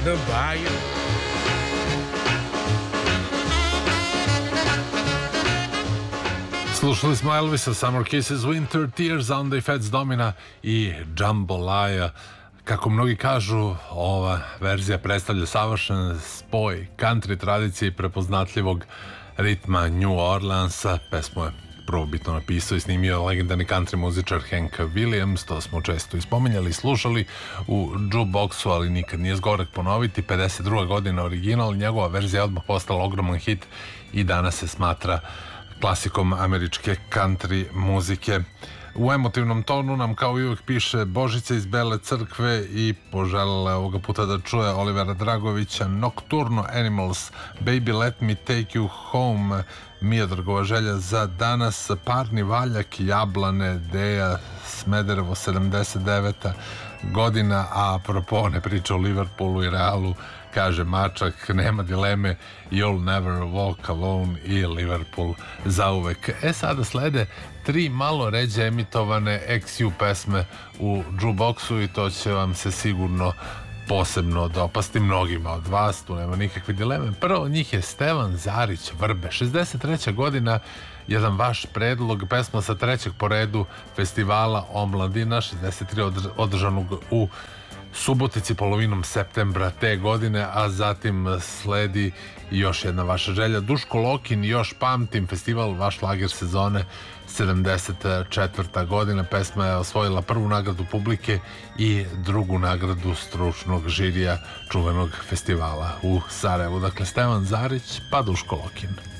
the bayou. Slušali smo Elvisa, Summer Kisses, Winter Tears, a onda i Fats Domina i Jambalaya. Kako mnogi kažu, ova verzija predstavlja savršen spoj country tradicije i prepoznatljivog ritma New Orleansa. Pesmu je prvobitno napisao i snimio legendarni country muzičar Hank Williams, to smo često ispominjali i slušali u jukeboxu, ali nikad nije zgorek ponoviti. 52. godina original, njegova verzija je odmah postala ogroman hit i danas se smatra klasikom američke country muzike. U emotivnom tonu nam kao i uvijek piše Božica iz Bele crkve i poželjela je ovoga puta da čuje Olivera Dragovića Nocturno Animals, Baby Let Me Take You Home. Miodragova želja za danas, Parni valjak, Jablane, Deja, Smederevo, 79. godina, a apropo ne priča o Liverpoolu i Realu, kaže Mačak, nema dileme, You'll Never Walk Alone i Liverpool zauvek. Sada slede 3 malo ređe emitovane XU pesme u jukeboxu i to će vam se sigurno posebno dopasti mnogima od vas, tu nema nikakve dileme. Prvo od njih je Stevan Zarić, Vrbe, 63. godina, jedan vaš predlog, pesma sa 3. po redu festivala Omladina, 63. održanog u Subotici polovinom septembra te godine, a zatim sledi još jedna vaša želja, Duško Lokin, Još pamtim, festival Vaš lager sezone, 74. godina. Pesma je osvojila prvu nagradu publike i drugu nagradu stručnog žirija čuvenog festivala u Sarajevu. Dakle, Stevan Zarić pa Duško Lokin.